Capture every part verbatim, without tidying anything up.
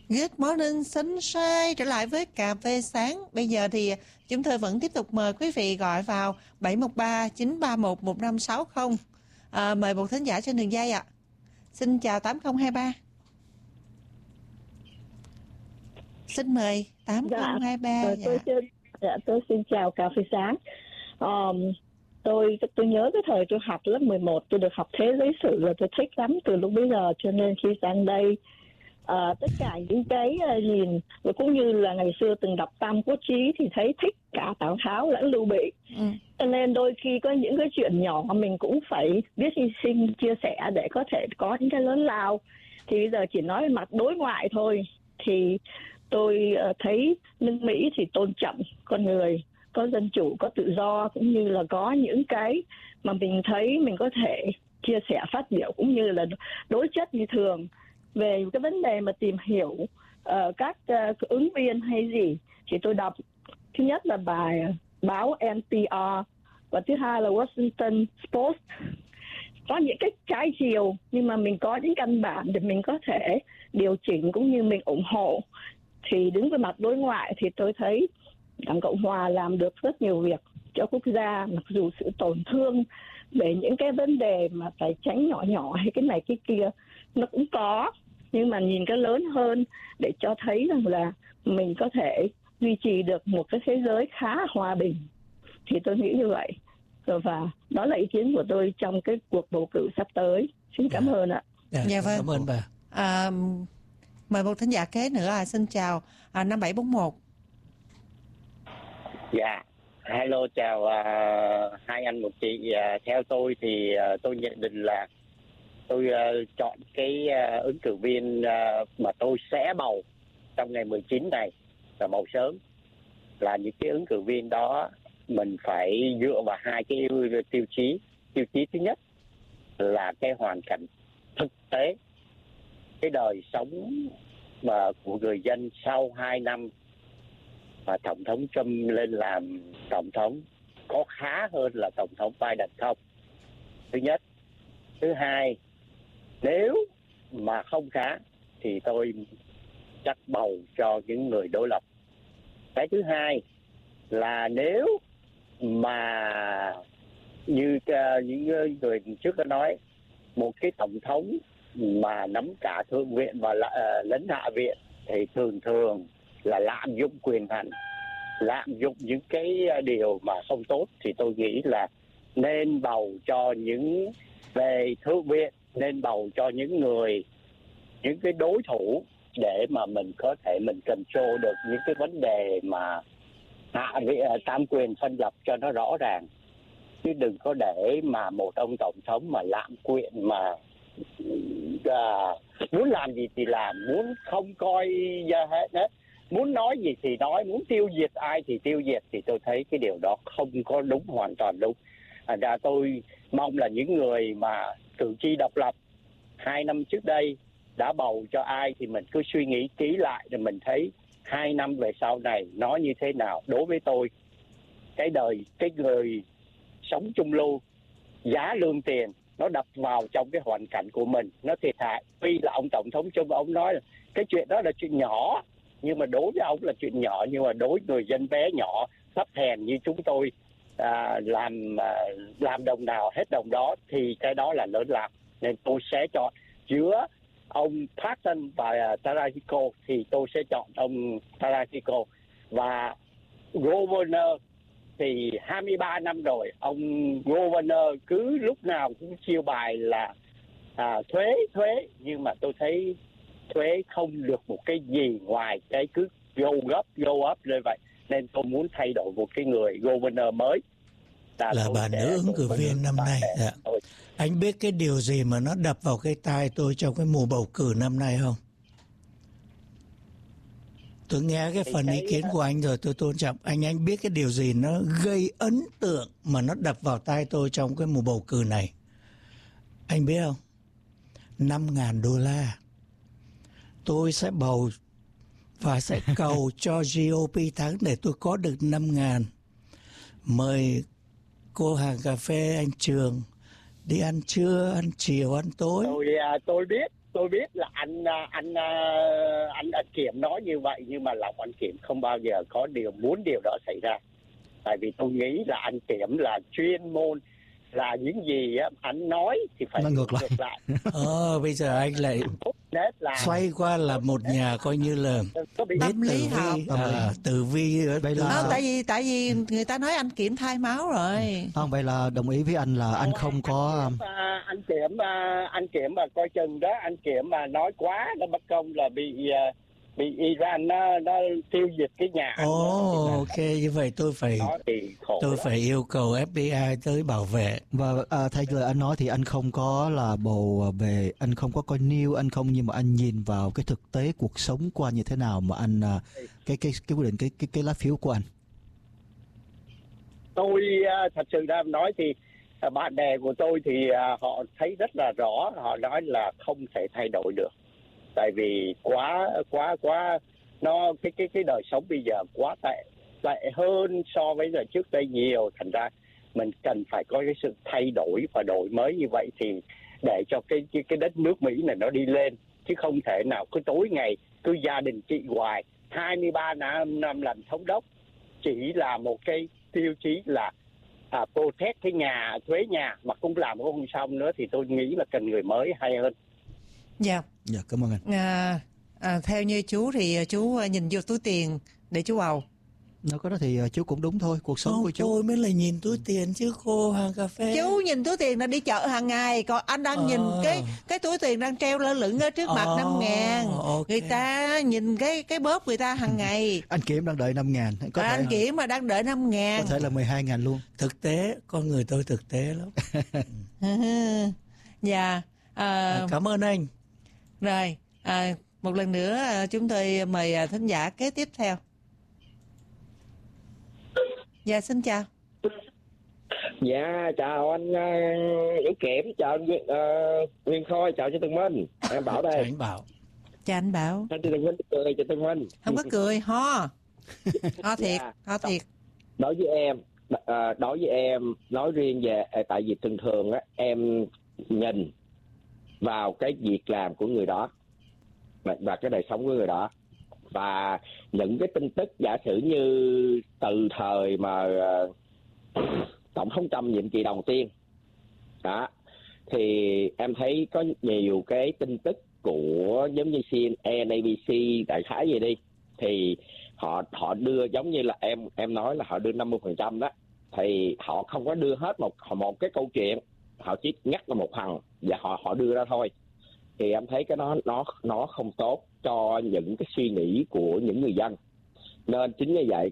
Good morning sunshine, trở lại với cà phê sáng. Bây giờ thì chúng tôi vẫn tiếp tục mời quý vị gọi vào bảy một ba chín ba một một năm sáu không. À, mời một thính giả trên đường dây ạ. À. Xin chào tám không hai ba. Xin mời tám không hai ba. Dạ, dạ. Tôi, dạ, tôi xin chào cà phê sáng. Um, tôi tôi nhớ cái thời tôi học lớp mười một, tôi được học thế giới sử là tôi thích lắm từ lúc bây giờ, cho nên khi sang đây uh, tất cả những cái uh, nhìn và cũng như là ngày xưa từng đọc Tam Quốc Chí thì thấy thích cả Tào Tháo lẫn Lưu Bị. Ừ. Cho nên đôi khi có những cái chuyện nhỏ mà mình cũng phải biết hy sinh, chia sẻ để có thể có những cái lớn lao. Thì bây giờ chỉ nói mặt đối ngoại thôi, thì tôi uh, thấy nước Mỹ thì tôn trọng con người, có dân chủ, có tự do, cũng như là có những cái mà mình thấy mình có thể chia sẻ, phát biểu, cũng như là đối chất như thường về cái vấn đề mà tìm hiểu uh, các uh, ứng viên hay gì. Thì tôi đọc thứ nhất là bài báo en pê rờ và thứ hai là Washington Post. Có những cái trái chiều nhưng mà mình có những căn bản để mình có thể điều chỉnh cũng như mình ủng hộ. Thì đứng về mặt đối ngoại thì tôi thấy Đảng Cộng Hòa làm được rất nhiều việc cho quốc gia, mặc dù sự tổn thương về những cái vấn đề mà tài chính nhỏ nhỏ hay cái này cái kia nó cũng có, nhưng mà nhìn cái lớn hơn để cho thấy rằng là mình có thể duy trì được một cái thế giới khá hòa bình, thì tôi nghĩ như vậy. Và đó là ý kiến của tôi trong cái cuộc bầu cử sắp tới. Xin cảm ơn ạ. Dạ, dạ vâng. Cảm ơn bà. À, mời một thính giả kế nữa. À, xin chào à, năm bảy bốn một. Dạ, hello, chào uh, hai anh một chị. Uh, theo tôi thì uh, tôi nhận định là tôi uh, chọn cái uh, ứng cử viên uh, mà tôi sẽ bầu trong ngày mười chín này là bầu sớm, là những cái ứng cử viên đó mình phải dựa vào hai cái tiêu chí. Tiêu chí thứ nhất là cái hoàn cảnh thực tế, cái đời sống mà của người dân sau hai năm mà Tổng thống Trump lên làm Tổng thống có khá hơn là Tổng thống Biden không? Thứ nhất. Thứ hai, nếu mà không khá thì tôi chắc bầu cho những người đối lập. Cái thứ hai là nếu mà như uh, những người trước đã nói, một cái Tổng thống mà nắm cả Thượng viện và uh, lẫn Hạ viện thì thường thường là lạm dụng quyền hành, lạm dụng những cái điều mà không tốt, thì tôi nghĩ là nên bầu cho những về Thượng viện, nên bầu cho những người, những cái đối thủ để mà mình có thể mình control được những cái vấn đề mà hạ viện, tam quyền phân lập cho nó rõ ràng, chứ đừng có để mà một ông tổng thống mà lạm quyền, mà à, muốn làm gì thì làm, muốn không coi ra hết hết, muốn nói gì thì nói, muốn tiêu diệt ai thì tiêu diệt, thì tôi thấy cái điều đó không có đúng, hoàn toàn đúng. À, ra tôi mong là những người mà cử tri độc lập hai năm trước đây đã bầu cho ai thì mình cứ suy nghĩ kỹ lại để mình thấy hai năm về sau này nó như thế nào. Đối với tôi, cái đời, cái người sống trung lưu, giá lương tiền nó đập vào trong cái hoàn cảnh của mình, nó thiệt hại. Tuy là ông Tổng thống Trump, ông nói là cái chuyện đó là chuyện nhỏ, nhưng mà đối với ông là chuyện nhỏ, nhưng mà đối với người dân bé nhỏ, thấp hèn như chúng tôi, à, làm à, làm đồng nào hết đồng đó, thì cái đó là lớn lắm. Nên tôi sẽ chọn giữa ông Patton và uh, Tarajico, thì tôi sẽ chọn ông Tarajico. Và Governor thì hai mươi ba năm rồi, ông Governor cứ lúc nào cũng chiêu bài là à, thuế, thuế, nhưng mà tôi thấy thuế không được một cái gì ngoài cái cứ go up, go up như vậy. Nên tôi muốn thay đổi một cái người Governor mới. Là, là bà nữ ứng cử viên năm nay. Dạ. Anh biết cái điều gì mà nó đập vào cái tai tôi trong cái mùa bầu cử năm nay không? Tôi nghe cái phần ý kiến của anh rồi, tôi tôn trọng anh. Anh biết cái điều gì nó gây ấn tượng mà nó đập vào tai tôi trong cái mùa bầu cử này? Anh biết không? năm ngàn đô la. Tôi sẽ bầu và sẽ cầu cho giê ô pê thắng để tôi có được năm ngàn. Mời cô hàng cà phê anh Trường đi ăn trưa, ăn chiều, ăn tối. Tôi, tôi biết, tôi biết là anh anh anh anh Kiểm nói như vậy, nhưng mà lòng anh Kiểm không bao giờ có điều muốn điều đó xảy ra. Tại vì tôi nghĩ là anh Kiểm là chuyên môn, là những gì á anh nói thì phải ngược lại. ngược lại. Ờ, bây giờ anh lại là... xoay qua là một nhà coi như là biết tâm lý tử học. vi, à, tử vi. Vậy là... Không, tại vì tại vì người ta nói anh Kiểm thay máu rồi. Không, vậy là đồng ý với anh là anh không có... Anh Kiểm, anh Kiểm mà coi chừng đó, anh Kiểm mà nói quá nó bất công là bị bị Iran nó nó tiêu diệt cái nhà. Ồ, oh, ok, như vậy tôi phải tôi phải yêu cầu ép bê i tới bảo vệ. Và à, theo lời anh nói thì anh không có là bầu về, anh không có coi news, anh không, nhưng mà anh nhìn vào cái thực tế cuộc sống của anh như thế nào mà anh cái cái cái quyết định cái cái cái lá phiếu của anh. Tôi thật sự ra nói thì bạn bè của tôi thì họ thấy rất là rõ, họ nói là không thể thay đổi được. Tại vì quá quá quá nó cái cái cái đời sống bây giờ quá tệ tệ hơn so với giờ trước đây nhiều, thành ra mình cần phải có cái sự thay đổi và đổi mới như vậy thì để cho cái cái cái đất nước Mỹ này nó đi lên, chứ không thể nào cứ tối ngày cứ gia đình chị hoài. hai mươi ba năm năm làm thống đốc chỉ là một cái tiêu chí là à, protect cái nhà, thuế nhà mà cũng làm cũng không xong nữa, thì tôi nghĩ là cần người mới hay hơn. Dạ. Yeah. Dạ, cảm ơn anh. À, à, theo như chú thì chú nhìn vô túi tiền để chú bầu. Nó có đó thì chú cũng đúng thôi, cuộc sống không, của chú. Tôi mới là nhìn túi tiền chứ cô hàng cà phê. Chú nhìn túi tiền là đi chợ hàng ngày, còn anh đang à. nhìn cái cái túi tiền đang treo lơ lửng ở trước à. mặt năm ngàn. Okay. Người ta nhìn cái cái bóp người ta hàng ngày. Anh Kiểm đang đợi năm ngàn. Có à, thể anh Kiểm mà đang đợi năm ngàn. Có thể là mười hai ngàn luôn. Thực tế, con người tôi thực tế lắm. Dạ. À, à, cảm ơn anh. Rồi, à, một lần nữa chúng tôi mời thính giả kế tiếp theo. Dạ, xin chào. Dạ, chào anh Vũ uh, Kiểm, chào anh uh, Nguyên Khôi, chào chị Tường Minh. Em Bảo đây. Chào anh Bảo. Chào anh Bảo. Anh chị Tường Minh cười, chị Tường Minh. Không có cười, ho. Ho thiệt, dạ. ho thiệt. Đối với em, uh, đối với em, nói riêng về, tại vì thường thường á, em nhìn vào cái việc làm của người đó và cái đời sống của người đó, và những cái tin tức giả sử như từ thời mà uh, tổng thống Trump nhiệm kỳ đầu tiên đó, thì em thấy có nhiều cái tin tức của giống như xê en en, a bê xê đại khái gì đi, thì họ họ đưa giống như là em em nói là họ đưa năm mươi phần trăm đó, thì họ không có đưa hết một một cái câu chuyện, họ chỉ nhắc là một phần và họ họ đưa ra thôi. Thì em thấy cái đó nó nó không tốt cho những cái suy nghĩ của những người dân. Nên chính như vậy,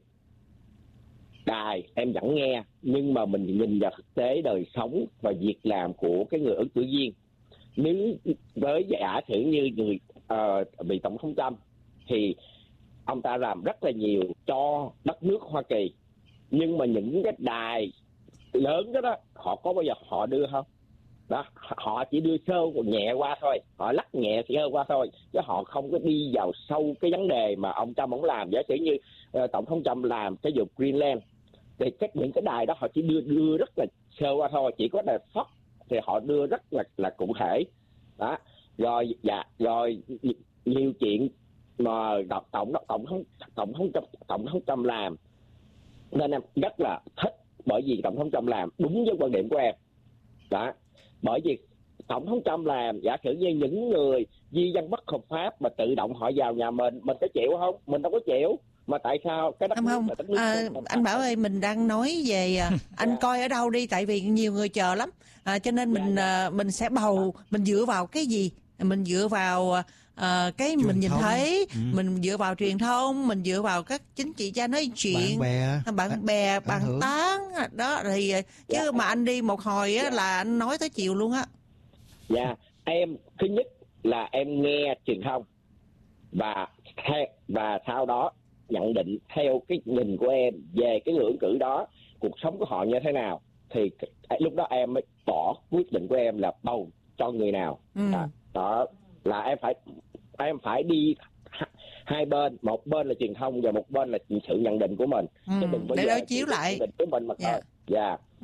đài em vẫn nghe, nhưng mà mình nhìn vào thực tế đời sống và việc làm của cái người ứng cử viên. Nếu với giả sử như người uh, bị tổng thống Trump thì ông ta làm rất là nhiều cho đất nước Hoa Kỳ, nhưng mà những cái đài lớn đó, đó họ có bao giờ họ đưa không? Đó, họ chỉ đưa sơ nhẹ qua thôi, họ lắc nhẹ sơ qua thôi, chứ họ không có đi vào sâu cái vấn đề mà ông Trump ông làm. Giả sử như uh, tổng thống Trump làm cái vụ Greenland, thì các những cái đài đó họ chỉ đưa đưa rất là sơ qua thôi, chỉ có đài Fox thì họ đưa rất là là cụ thể đó. Rồi dạ rồi nhiều chuyện mà tổng tổng tổng thống tổng thống tổng thống Trump làm, nên em rất là thích, bởi vì tổng thống Trump làm đúng với quan điểm của em đó. Bởi vì tổng thống Trump làm, giả sử như những người di dân bất hợp pháp mà tự động họ vào nhà mình, mình có chịu không? Mình đâu có chịu. Mà tại sao cái đất không, không. Đất nước À, anh Bảo ơi, mình đang nói về anh dạ. coi ở đâu đi, tại vì nhiều người chờ lắm, à, cho nên mình dạ, dạ. mình sẽ bầu, mình dựa vào cái gì? Mình dựa vào à, cái truyền mình nhìn thông. thấy, ừ. mình dựa vào truyền thông, mình dựa vào các chính trị gia nói chuyện, bạn bè, bạn bè, bạn tán đó thì chứ dạ. mà anh đi một hồi á, dạ. là anh nói tới chiều luôn á. Dạ, em thứ nhất là em nghe truyền thông và và sau đó nhận định theo cái nhìn của em về cái người ứng cử đó, cuộc sống của họ như thế nào, thì lúc đó em mới bỏ quyết định của em là bầu cho người nào. ừ. đó, đó là em phải em phải đi hai bên, một bên là truyền thông và một bên là sự nhận định của mình, ừ. chứ đừng để đối chiếu lại nhận định của mình mà thôi. yeah. dạ ừ.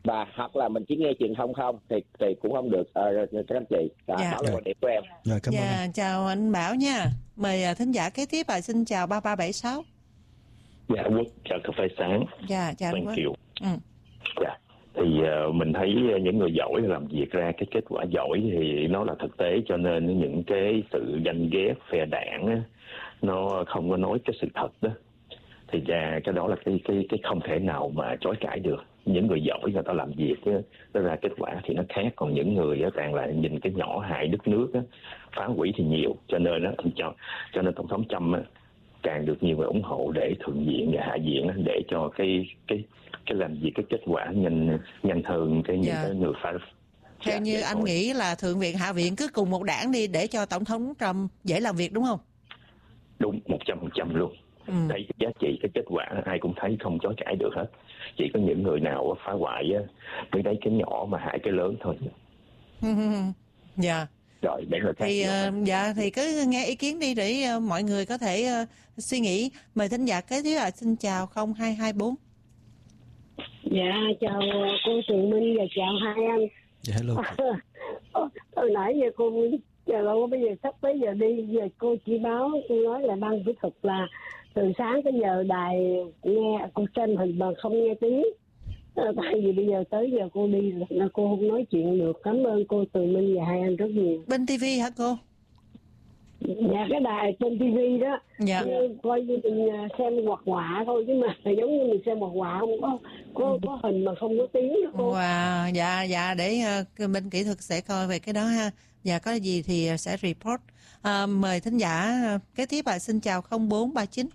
và hoặc là mình chỉ nghe truyền thông không thì thì cũng không được uh, các anh chị. Đó, Dạ. đó là quan điểm của em. Rồi, cảm ơn Dạ, anh. chào anh Bảo nha. Mời à, thính giả kế tiếp, à, xin chào ba ba bảy sáu. Dạ, Quốc chào cà phê sáng. Dạ, chào anh Quang Quốc. Kiều. Ừ. Dạ. Thì uh, mình thấy những người giỏi làm việc ra cái kết quả giỏi thì nó là thực tế, cho nên những cái sự ganh ghét phe đảng á, nó không có nói cái sự thật đó. Thì ra cái đó là cái cái cái không thể nào mà chối cãi được. Những người giỏi người ta làm việc á, nó ra kết quả thì nó khác, còn những người á càng là nhìn cái nhỏ hại đất nước á, phá hủy thì nhiều, cho nên á cho cho nên tổng thống Trump á, càng được nhiều người ủng hộ để thượng viện và hạ viện á, để cho cái cái cái làm việc cái kết quả nhanh nhanh hơn cái những Dạ. cái người phá. Theo Dạ, như vậy anh thôi. nghĩ là thượng viện hạ viện cứ cùng một đảng đi để cho tổng thống Trump dễ làm việc, đúng không? Đúng một trăm phần trăm luôn. Ừ. Thấy cái giá trị cái kết quả ai cũng thấy, không chối cãi được hết. Chỉ có những người nào phá hoại á mới thấy cái nhỏ mà hại cái lớn thôi. Dạ. Rồi để người khác. Thì vô. ờ, dạ thì cứ nghe ý kiến đi để ờ, mọi người có thể ờ, suy nghĩ. Mời thính giả kế tiếp, là xin chào không hai hai bốn. Dạ, chào cô Trường Minh và chào hai anh. Dạ, hello. Hồi nãy giờ cô giờ lâu bây giờ sắp tới giờ đi, giờ cô chỉ báo cô nói là ban kỹ thuật là từ sáng tới giờ đài nghe cô tranh hình mà không nghe tiếng. Ờ, tại vì bây giờ tới giờ cô đi là cô không nói chuyện được. Cảm ơn cô Trường Minh và hai anh rất nhiều. Bên ti vi hả cô? Dạ, cái đài trên tivi đó. Dạ. Như, coi như mình xem hoạt họa thôi, chứ mà giống như mình xem hoạt họa không có có, có hình mà không có tiếng đó cô. Wow, dạ dạ để uh, bên kỹ thuật sẽ coi về cái đó ha. Dạ có gì thì sẽ report. À, mời thính giả uh, kế tiếp, là xin chào không bốn ba chín.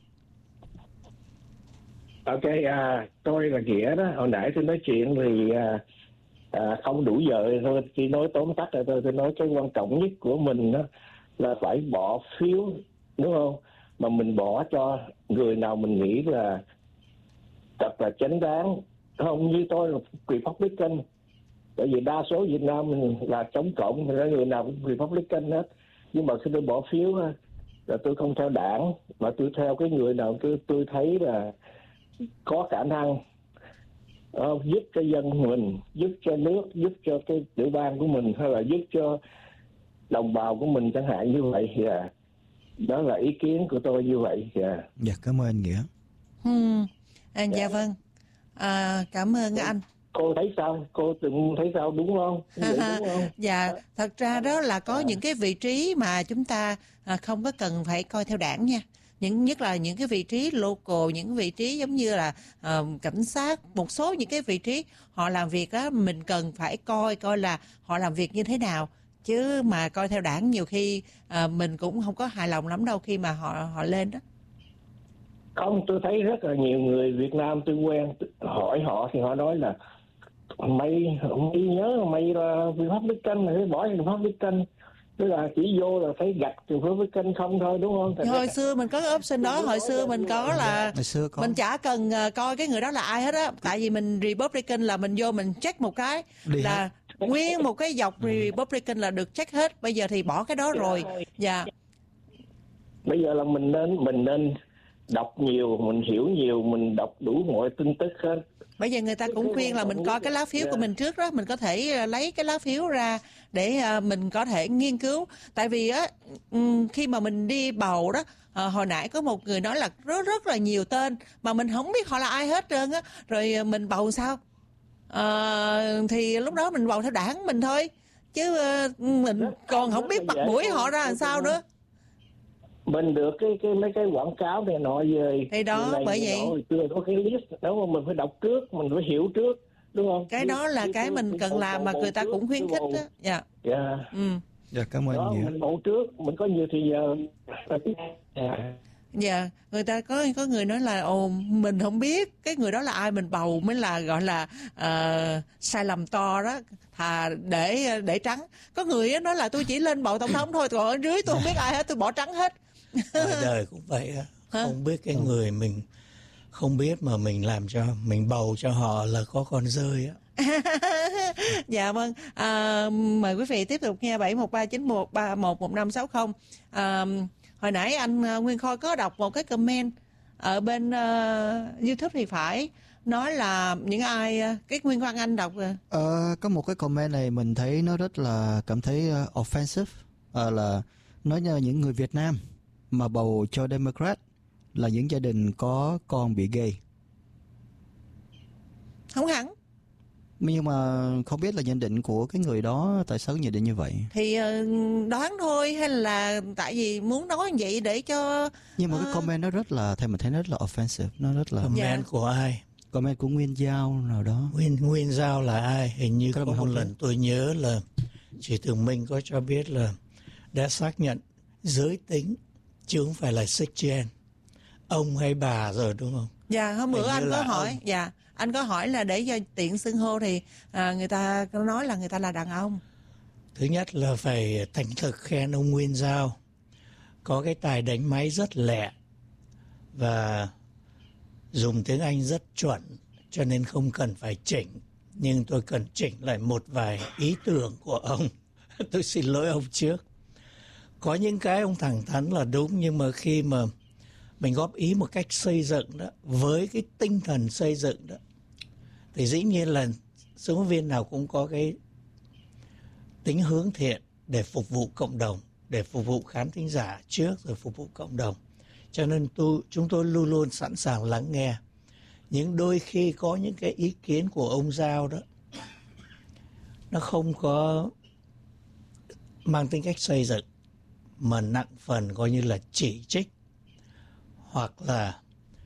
Ok, à, tôi là Nghĩa đó. Hồi nãy tôi nói chuyện thì à, à, không đủ giờ thôi, chỉ nói tóm tắt rồi thôi. Tôi nói cái quan trọng nhất của mình đó là phải bỏ phiếu, đúng không? Mà mình bỏ cho người nào mình nghĩ là thật là chính đáng. Không như tôi là Republican. Bởi vì đa số Việt Nam mình là chống cộng, thì người nào cũng Republican hết. Nhưng mà khi tôi bỏ phiếu là tôi không theo đảng, mà tôi theo cái người nào tôi, tôi thấy là có khả năng uh, giúp cho dân mình, giúp cho nước, giúp cho cái tiểu bang của mình, hay là giúp cho đồng bào của mình chẳng hạn như vậy. Yeah. Đó là ý kiến của tôi như vậy. Yeah. Dạ, cảm ơn anh Nghĩa. Hmm. À, dạ vâng. À, cảm ơn anh. Cô thấy sao? Cô từng thấy sao, đúng không? Vậy đúng không? Dạ, thật ra đó là có những cái vị trí mà chúng ta à, không có cần phải coi theo đảng nha. Những nhất là những cái vị trí local, những vị trí giống như là uh, cảnh sát, một số những cái vị trí họ làm việc á, mình cần phải coi coi là họ làm việc như thế nào, chứ mà coi theo đảng nhiều khi uh, mình cũng không có hài lòng lắm đâu khi mà họ họ lên đó. Không, tôi thấy rất là nhiều người Việt Nam tôi quen, hỏi họ thì họ nói là mày mày nhớ mày là Republican, mày phải bỏ Republican. Tức là chỉ vô là thấy gạch từ Republican không thôi, đúng không? Thật Hồi ra... xưa mình có cái option đó, hồi xưa mình có là Hồi xưa có. mình chả cần uh, coi cái người đó là ai hết á, tại vì mình Republican là mình vô mình check một cái Đi là hết. nguyên một cái dọc Republican là được check hết. Bây giờ thì bỏ cái đó rồi. Dạ. Bây giờ là mình nên mình nên đọc nhiều, mình hiểu nhiều, mình đọc đủ mọi tin tức hết. Bây giờ người ta cũng khuyên là mình coi cái lá phiếu của mình trước đó, mình có thể lấy cái lá phiếu ra để mình có thể nghiên cứu. Tại vì á khi mà mình đi bầu đó, hồi nãy có một người nói là rất rất là nhiều tên mà mình không biết họ là ai hết trơn á, rồi mình bầu sao? À, thì lúc đó mình bầu theo đảng mình thôi, chứ mình còn không biết bắt mũi họ ra làm sao nữa. Mình được cái cái mấy cái quảng cáo này nọ về thì đó này, bởi vậy nọ, chưa có cái list đó mà mình phải đọc trước, mình phải hiểu trước, đúng không? Cái đó là cái mình cần làm mà người ta cũng khuyến khích đó. Dạ. Dạ. Ừ. Dạ, cảm ơn Đó, Nghĩa. mình bầu trước, mình có nhiều thì giờ. Dạ. Dạ, người ta có có người nói là ồ mình không biết cái người đó là ai, mình bầu mới là gọi là uh, sai lầm to đó, thà để để trắng. Có người nói là tôi chỉ lên bầu tổng thống thôi, còn ở dưới tôi không biết ai hết, tôi bỏ trắng hết. Đời đời cũng vậy, không biết cái người mình không biết mà mình làm cho mình bầu cho họ là có con rơi á. Dạ vâng, à, mời quý vị tiếp tục nghe bảy một ba chín một ba một một năm sáu không. À, hồi nãy anh Nguyên Khôi có đọc một cái comment ở bên uh, YouTube thì phải, nói là những ai cái Nguyên Quang Anh đọc rồi. Ờ, có một cái comment này mình thấy nó rất là cảm thấy uh, offensive, uh, là nói như những người Việt Nam mà bầu cho Democrat là những gia đình có con bị gay. Không hẳn. Nhưng mà không biết là nhận định của cái người đó tại sao nhận định như vậy. Thì đoán thôi, hay là tại vì muốn nói như vậy để cho... Nhưng mà uh... cái comment nó rất là, theo mình thấy nó rất là offensive. Nó rất là... Comment yeah. của ai? Comment của Nguyên Giao nào đó. Nguyên, Nguyên Giao là ai? Hình như có một lần biết. Tôi nhớ là chị Tường Minh có cho biết là đã xác nhận giới tính chứ không phải là sex gen. Ông hay bà rồi đúng không? Dạ, hôm bữa anh có hỏi. Ông. Dạ, anh có hỏi là để cho tiện xưng hô thì à, người ta nói là người ta là đàn ông. Thứ nhất là phải thành thực khen ông Nguyên Giao. Có cái tài đánh máy rất lẹ và dùng tiếng Anh rất chuẩn, cho nên không cần phải chỉnh. Nhưng tôi cần chỉnh lại một vài ý tưởng của ông. Tôi xin lỗi ông trước. Có những cái ông thẳng thắn là đúng, nhưng mà khi mà mình góp ý một cách xây dựng đó, với cái tinh thần xây dựng đó, thì dĩ nhiên là ứng cử viên nào cũng có cái tính hướng thiện để phục vụ cộng đồng, để phục vụ khán thính giả trước rồi phục vụ cộng đồng. Cho nên tôi, chúng tôi luôn luôn sẵn sàng lắng nghe. Nhưng đôi khi có những cái ý kiến của ông Giao đó, nó không có mang tính cách xây dựng, mà nặng phần coi như là chỉ trích, hoặc là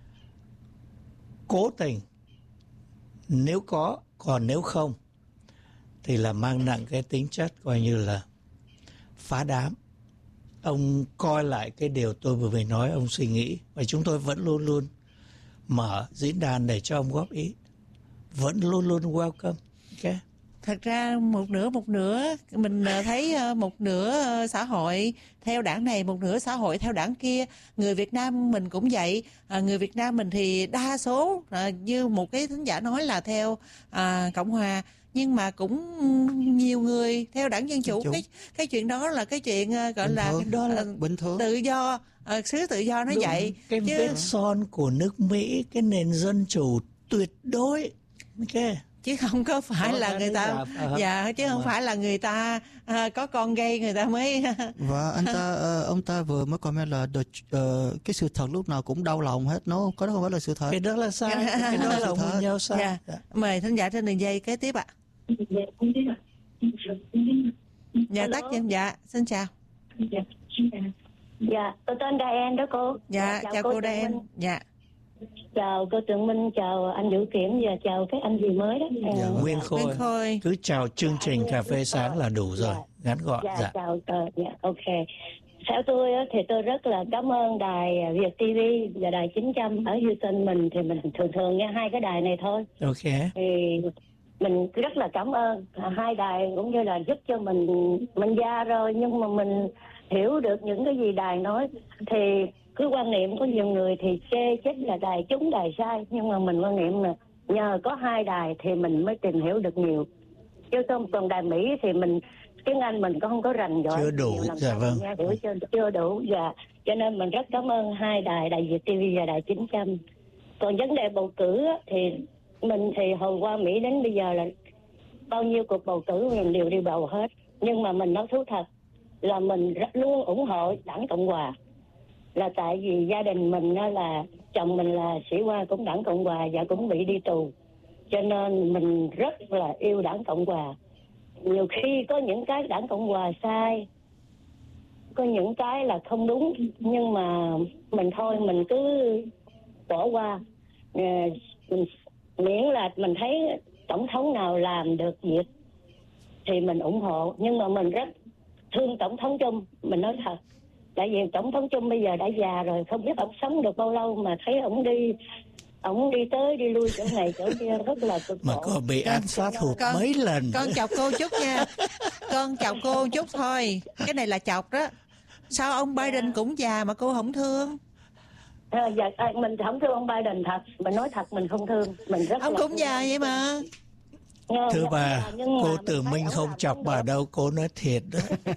cố tình nếu có, còn nếu không thì là mang nặng cái tính chất coi như là phá đám. Ông coi lại cái điều tôi vừa mới nói, ông suy nghĩ, và chúng tôi vẫn luôn luôn mở diễn đàn để cho ông góp ý, vẫn luôn luôn welcome. Okay. Thật ra một nửa một nửa, mình thấy một nửa xã hội theo đảng này, một nửa xã hội theo đảng kia. Người Việt Nam mình cũng vậy, à, người Việt Nam mình thì đa số à, như một cái thính giả nói là theo à, Cộng Hòa, nhưng mà cũng nhiều người theo đảng Dân Chủ. Cái cái chuyện đó là cái chuyện uh, gọi bình là thường. Đó là uh, bình thường. Tự do, uh, xứ tự do nó đúng. Vậy cái chứ... vết son của nước Mỹ, cái nền dân chủ tuyệt đối. Okay. Chứ không có phải có là người ta dạ chứ không phải là người ta à, có con gay người ta mới. Và anh ta uh, ông ta vừa mới comment là the, uh, cái sự thật lúc nào cũng đau lòng hết, nó có đó không phải là sự thật. Cái đó là sai, cái đó là nguyên nhau sai. Dạ. Dạ. Mời thính giả trên đường dây kế tiếp ạ. Dạ tắt em. Dạ xin chào. Dạ tôi tên Diane đó cô. Dạ chào, chào cô, cô Diane. Dạ. Chào cô Tường Minh, chào anh Vũ Kiểm và chào các anh gì mới đó. Dạ, Nguyên Khôi. Nguyên Khôi. Cứ chào chương trình Cà phê sáng là đủ rồi, ngắn gọn. Dạ, dạ. chào, uh, dạ, ok. Theo tôi thì tôi rất là cảm ơn đài Việt ti vi và đài chín trăm ở Houston mình, thì mình thường thường nghe hai cái đài này thôi. Ok. Thì mình rất là cảm ơn hai đài, cũng như là giúp cho mình, mình già rồi nhưng mà mình hiểu được những cái gì đài nói. Thì cứ quan niệm có nhiều người thì chê chết là đài trúng đài sai, nhưng mà mình quan niệm là nhờ có hai đài thì mình mới tìm hiểu được nhiều. Chứ không còn đài Mỹ thì mình tiếng Anh mình cũng không có rành giỏi. Chưa đủ, dạ vâng. Nghe hiểu chưa, chưa đủ, dạ. Cho nên mình rất cảm ơn hai đài, đài Việt ti vi và đài chín trăm. Còn vấn đề bầu cử thì mình thì hồi qua Mỹ đến bây giờ là bao nhiêu cuộc bầu cử mình đều đi bầu hết. Nhưng mà mình nói thú thật là mình rất luôn ủng hộ đảng Cộng Hòa. Là tại vì gia đình mình là chồng mình là sĩ quan cũng đảng Cộng Hòa và cũng bị đi tù, cho nên mình rất là yêu đảng Cộng Hòa. Nhiều khi có những cái đảng Cộng Hòa sai, có những cái là không đúng, nhưng mà mình thôi mình cứ bỏ qua, mình, miễn là mình thấy tổng thống nào làm được việc thì mình ủng hộ. Nhưng mà mình rất thương tổng thống Trump, mình nói thật. Tại vì tổng thống Trump bây giờ đã già rồi, không biết ông sống được bao lâu mà thấy ông đi ông đi tới đi lui chỗ này chỗ kia rất là cực mà có bị ám sát hụt con, mấy lần. Con chọc cô chút nha. Con chọc cô chút thôi. Cái này là chọc đó. Sao ông Biden cũng già mà cô không thương? À, dạ, à, mình không thương ông Biden thật. Mình nói thật mình không thương. Mình rất ông là cũng già vậy mà. Thưa bà, cô Tường Minh không chọc bà đâu, cô nói thiệt đó.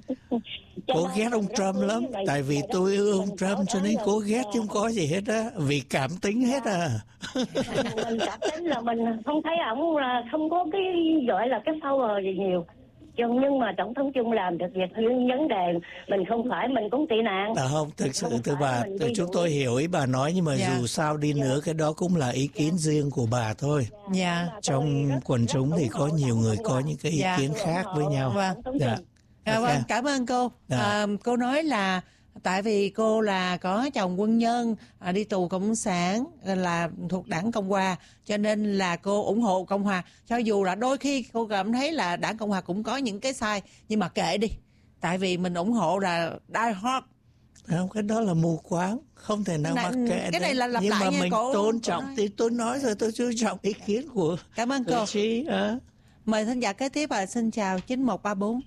Cô ghét ông Trump lắm, tại vì tôi yêu ông Trump cho nên cô ghét chứ không có gì hết á, vì cảm tính hết à. Mình cảm tính là mình không thấy ổng là không có cái gọi là cái power gì nhiều. Nhưng mà tổng thống Chung làm được việc, nhưng vấn đề mình không phải mình cũng tị nạn. À không, thực sự thưa bà, chúng tôi hiểu ý bà nói, nhưng mà dạ. dù sao đi nữa cái đó cũng là ý kiến riêng của bà thôi. Dạ. Trong quần chúng thì có nhiều người có những cái ý dạ. kiến khác với nhau. Vâng. Dạ. À, vâng, cảm ơn cô. Dạ. À, cô nói là tại vì cô là có chồng quân nhân, à, đi tù cộng sản, là thuộc đảng Cộng hòa, cho nên là cô ủng hộ Cộng hòa. Cho dù là đôi khi cô cảm thấy là đảng Cộng hòa cũng có những cái sai, nhưng mà kệ đi. Tại vì mình ủng hộ là die hard. Không, cái đó là mù quáng, không thể nào Này, mắc kệ. cái này là lặp nhưng lại mà nha, mình cổ, tôn trọng cổ thì tôi nói rồi, tôi tôn trọng ý kiến của cảm ơn cô. Chí, à. Mời thính giả kế tiếp và xin chào chín một ba bốn.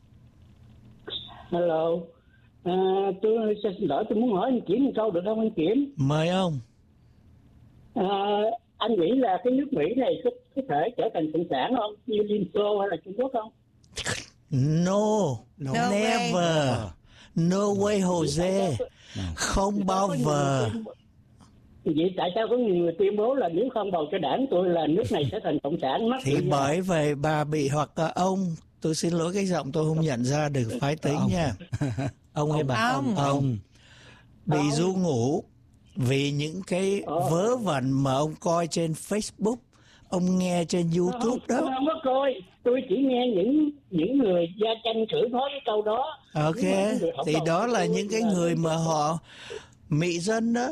Hello, à, tôi xin lỗi, tôi muốn hỏi anh Kiểm một câu được không anh Kiểm? Mời ông. À, anh nghĩ là cái nước Mỹ này có, có thể trở thành cộng sản không? Như Liên Xô hay là Trung Quốc không? No, No never. way. No way Jose. Không bao giờ. Vậy tại sao có nhiều người tuyên bố là nếu không bầu cho đảng tôi là nước này sẽ thành cộng sản? Mất Thì bởi vậy bà bị hoặc là ông, tôi xin lỗi cái giọng tôi không nhận ra được phái tính ông. nha. Ông hay bà? Ông. Ông. Bị Ông. du ngủ vì những cái Ờ. vớ vẩn mà ông coi trên Facebook, ông nghe trên YouTube không, đó. Tôi không có coi, tôi chỉ nghe những những người gia tranh cử nói cái câu đó. Ok, thì đó là những cái người mà họ mị dân đó.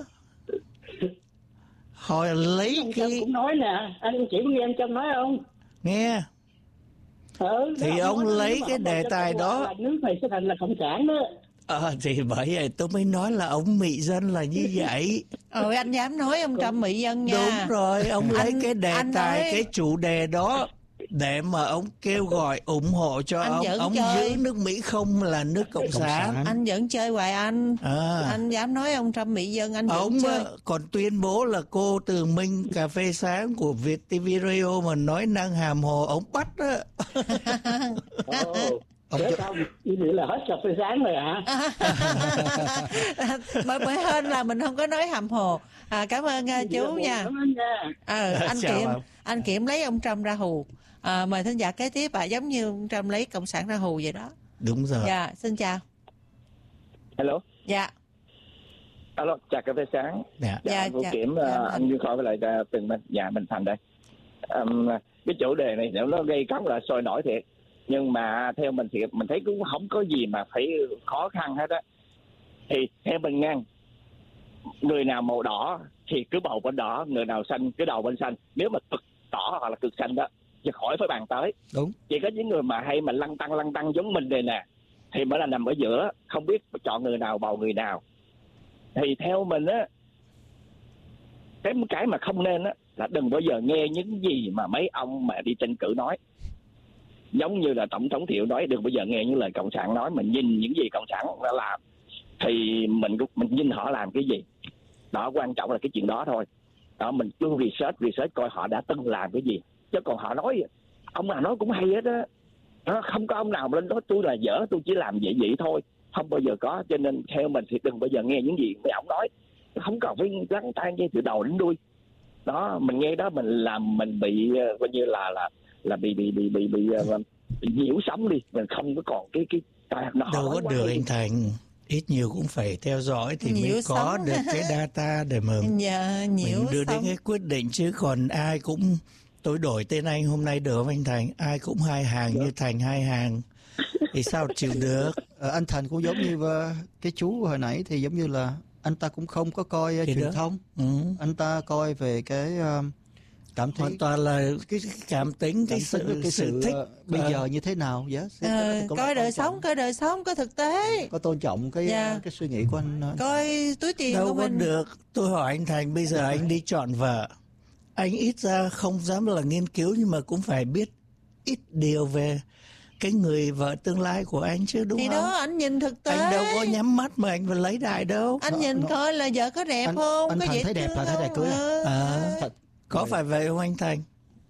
Họ lấy Ông cái... Trump cũng nói nè, anh chỉ có nghe anh Trump nói không? Nghe. Ừ, Thì đó, ông nói lấy mà cái ông đề bầu cho tài Cộng hòa đó. là nước này sẽ thành là cộng sản đó. Ờ, thì bởi vậy tôi mới nói là ông mị dân là như vậy. Ôi anh dám nói ông Trump mỹ dân nha. Đúng rồi, ông lấy Anh- cái đề anh tài, nói- cái chủ đề đó để mà ông kêu gọi ủng hộ cho Anh ông. giỡn Ông chơi. giữ nước Mỹ không là nước Cộng, Cộng sản. sản. Anh vẫn chơi hoài anh. À. Anh dám nói ông Trump mỹ dân, anh vẫn Ông chơi. ờ, còn tuyên bố là cô Từ Minh cà phê sáng của Việt ti vi Radio mà nói năng hàm hồ, ông bắt đó. Ồ, chết không? Như vậy là hết cà phê sáng rồi hả? bởi bởi hơn là mình không có nói hàm hồ. À, cảm ơn uh, chú nha. Cảm ơn nha. Ờ, anh Chào Kiểm, ông. anh Kiểm lấy ông Trump ra hù. À, mời thính giả kế tiếp, à, giống như ông Trump lấy cộng sản ra hù vậy đó. Đúng rồi. Dạ, xin chào. Hello, Dạ, alo, chào cà phê sáng. Dạ. Dạ, Dạ, Vũ dạ, Kiểm, dạ, uh, anh. anh Duy Khôi với lại uh, Tình Minh, dạ Minh Thành đây. Um, cái chủ đề này nếu nó gây rất là sôi nổi thiệt, nhưng mà theo mình thì mình thấy cũng không có gì mà phải khó khăn hết á. Thì theo mình ngang, người nào màu đỏ thì cứ bầu bên đỏ, người nào xanh cứ đầu bên xanh. Nếu mà cực đỏ hoặc là cực xanh đó thì khỏi phải bàn tới. Đúng. Chỉ có những người mà hay mà lăn tăng lăn tăng giống mình đây nè thì mới là nằm ở giữa, không biết chọn người nào bầu người nào. Thì theo mình á, cái cái mà không nên á là đừng bao giờ nghe những gì mà mấy ông mà đi tranh cử nói. Giống như là tổng thống Thiệu nói, đừng bao giờ nghe những lời cộng sản nói, mình nhìn những gì cộng sản đã làm thì mình mình nhìn họ làm cái gì. Đó, quan trọng là cái chuyện đó thôi. Đó, mình cứ research research coi họ đã từng làm cái gì. Chứ còn họ nói, ông nào nói cũng hay hết á. Đó, không có ông nào lên đó tôi là dở, tôi chỉ làm vậy vậy thôi, không bao giờ có. Cho nên theo mình thì đừng bao giờ nghe những gì mấy ông nói, không cần phải lắng tai nghe từ đầu đến đuôi. Đó, mình nghe đó mình làm mình bị uh, coi như là là là bị bị bị bị bị, uh, bị nhiễu sóng đi, mình không có còn cái cái nó Đâu có được đi. anh Thành, ít nhiều cũng phải theo dõi thì Nhiễu mới có sóng. được cái data để mà Dạ, nhiễu mình đưa đến xong. cái quyết định, chứ còn ai cũng, tôi đổi tên anh hôm nay được không anh Thành, ai cũng hai hàng như Thành hai hàng thì sao chịu được. Ờ, anh Thành cũng giống như uh, cái chú hồi nãy, thì giống như là anh ta cũng không có coi uh, Thì truyền đó. thông. Ừ. Anh ta coi về cái uh, cảm thấy Hoàn toàn là cái cảm tính, cái cảm sự, tính, cái sự sự thích. uh, bây Ờ. giờ như thế nào. Yes. Ờ, Cũng coi là đời tôn sống, trọng- coi đời sống, coi thực tế. có tôn trọng cái Dạ. uh, cái suy nghĩ của anh. uh, Coi túi tiền Đâu của có mình. được. Tôi hỏi anh Thành, bây giờ anh đi chọn vợ, anh ít ra không dám là nghiên cứu nhưng mà cũng phải biết ít điều về cái người vợ tương lai của anh chứ, đúng Thì không? đó, anh nhìn thực tế. Anh đâu có nhắm mắt mà anh phải lấy đại đâu. Anh Nó- nhìn nó- coi là vợ có đẹp Anh- không? anh có Thành dễ thấy đẹp thương là thấy đẹp không? cưới à? Ờ. À, Thật. có phải vậy không anh Thành?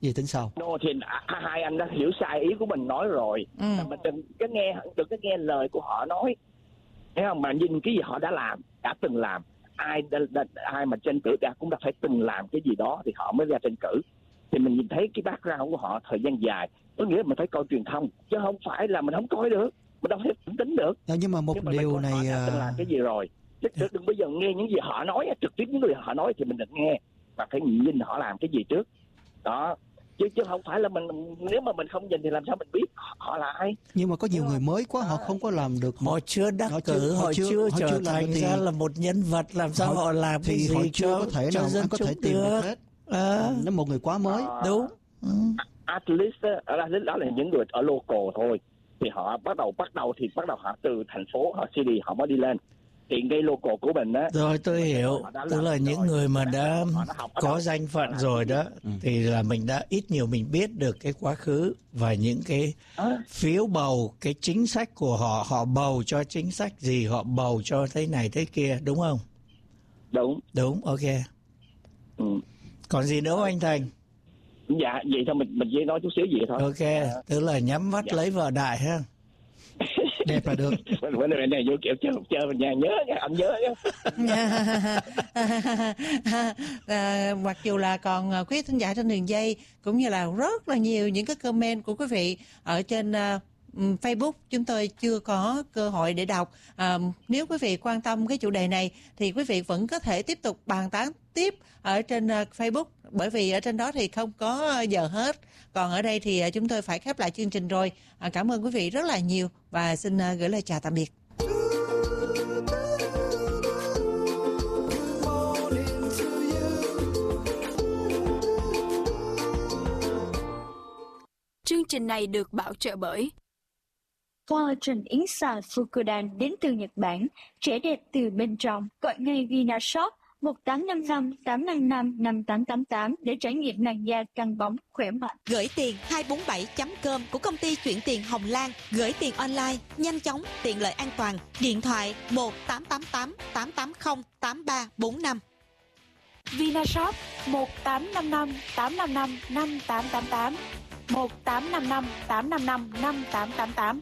Gì tính sau? No, thì hai anh đã hiểu sai ý của mình nói rồi. Ừ. Mình đừng có nghe đừng có nghe lời của họ nói, thấy không? Mà nhìn cái gì họ đã làm, đã từng làm. Ai đã, đã, ai mà tranh cử đã cũng đã phải từng làm cái gì đó thì họ mới ra tranh cử. Thì mình nhìn thấy cái background của họ thời gian dài, có nghĩa là mình phải coi truyền thông, chứ không phải là mình không coi được, mình đâu thể tính được. À, nhưng mà một nhưng mà điều này họ đã từng làm cái gì rồi, chứ yeah. đừng bây giờ nghe những gì họ nói, trực tiếp những người họ nói thì mình đừng nghe, mà phải nhìn họ làm cái gì trước đó. Chứ chứ không phải là mình, nếu mà mình không nhìn thì làm sao mình biết họ là ai. Nhưng mà có nhiều người mới quá, họ không có làm được. Họ chưa đắc họ cử, chưa, họ chưa, chưa họ trở chưa thành ra là một nhân vật, làm sao họ, họ làm thì cái gì họ chưa cho, có thể cho nào dân có thể tìm được hết. À. Nó một người quá mới. À, đúng. Ừ. At least, at least đó là những người ở local thôi. Thì họ bắt đầu bắt đầu thì bắt đầu họ từ thành phố, họ city họ mới đi lên. Thì cái local của mình á. Rồi tôi hiểu, tức là những rồi. người mà đã có danh phận rồi đó, ừ. thì là mình đã ít nhiều mình biết được cái quá khứ và những cái à. phiếu bầu, cái chính sách của họ, họ bầu cho chính sách gì, họ bầu cho thế này thế kia, đúng không? Đúng. Đúng, ok. Ừ. Còn gì nữa không anh Thành? Dạ, vậy thôi mình mình chỉ nói chút xíu gì thôi. Ok, à. tức là nhắm mắt dạ. lấy vợ đại ha. Đẹp là được. Vấn đề này vô kiểu chơi chơi mình nhà nhớ nha, anh nhớ nhá. à, mặc dù là còn quý thính giả trên đường dây cũng như là rất là nhiều những cái comment của quý vị ở trên uh, Facebook chúng tôi chưa có cơ hội để đọc. À, nếu quý vị quan tâm cái chủ đề này thì quý vị vẫn có thể tiếp tục bàn tán tiếp ở trên uh, Facebook, bởi vì ở trên đó thì không có giờ hết. Còn ở đây thì uh, chúng tôi phải khép lại chương trình rồi. À, cảm ơn quý vị rất là nhiều và xin uh, gửi lời chào tạm biệt. Chương trình này được bảo trợ bởi Collagen Inside Fukudan đến từ Nhật Bản, trẻ đẹp từ bên trong. Gọi ngay Vinashop một tám năm năm tám năm năm năm tám tám tám để trải nghiệm làn da căng bóng khỏe mạnh. Gửi tiền hai bốn bảy chấm com của công ty chuyển tiền Hồng Lan. Gửi tiền online, nhanh chóng, tiện lợi, an toàn. Điện thoại một tám tám tám tám tám không tám ba bốn năm. Vinashop một tám năm năm tám năm năm năm tám tám tám, một tám năm năm tám năm năm năm tám tám tám.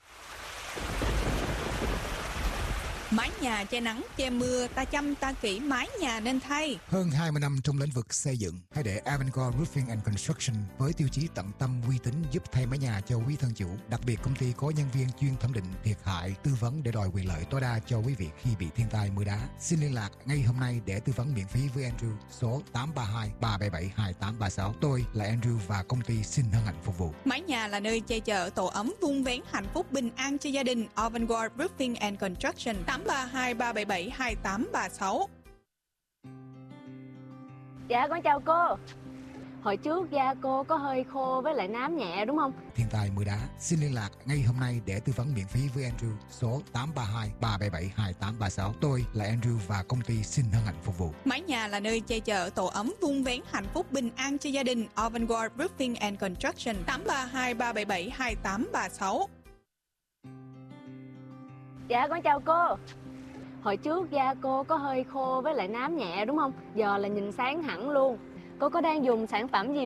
Mái nhà che nắng, che mưa, ta chăm ta kỹ mái nhà nên thay. Hơn hai mươi năm trong lĩnh vực xây dựng, hãy để Avangard Roofing and Construction với tiêu chí tận tâm uy tín giúp thay mái nhà cho quý thân chủ. Đặc biệt công ty có nhân viên chuyên thẩm định thiệt hại, tư vấn để đòi quyền lợi tối đa cho quý vị khi bị thiên tai mưa đá. Xin liên lạc ngay hôm nay để tư vấn miễn phí với Andrew số tám ba hai ba bảy bảy hai tám ba sáu. Tôi là Andrew và công ty xin hân hạnh phục vụ. Mái nhà là nơi che chở tổ ấm, vun vén hạnh phúc bình an cho gia đình. Avangard Roofing and Construction tám ba hai ba bảy bảy hai tám ba sáu. Dạ con chào cô. Hồi trước da cô có hơi khô với lại nám nhẹ đúng không? Thiên tai mưa đá, xin liên lạc ngay hôm nay để tư vấn miễn phí với Andrew số tám ba hai ba bảy bảy hai tám ba sáu. Tôi là Andrew và công ty xin hân hạnh phục vụ. Mái nhà là nơi che chở tổ ấm, vun vén hạnh phúc bình an cho gia đình. Avangard Roofing and Construction tám ba hai ba bảy bảy hai tám ba sáu. Dạ con chào cô. Hồi trước da cô có hơi khô với lại nám nhẹ đúng không? Giờ là nhìn sáng hẳn luôn. Cô có đang dùng sản phẩm gì